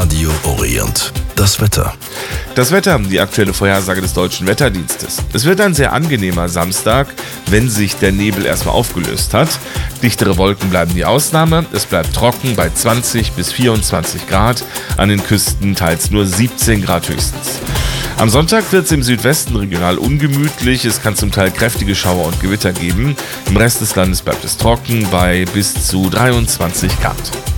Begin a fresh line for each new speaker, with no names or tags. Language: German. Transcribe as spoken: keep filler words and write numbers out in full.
Radio Orient. Das Wetter.
Das Wetter, die aktuelle Vorhersage des Deutschen Wetterdienstes. Es wird ein sehr angenehmer Samstag, wenn sich der Nebel erstmal aufgelöst hat. Dichtere Wolken bleiben die Ausnahme. Es bleibt trocken bei zwanzig bis vierundzwanzig Grad. An den Küsten teils nur siebzehn Grad höchstens. Am Sonntag wird es im Südwesten regional ungemütlich. Es kann zum Teil kräftige Schauer und Gewitter geben. Im Rest des Landes bleibt es trocken bei bis zu dreiundzwanzig Grad.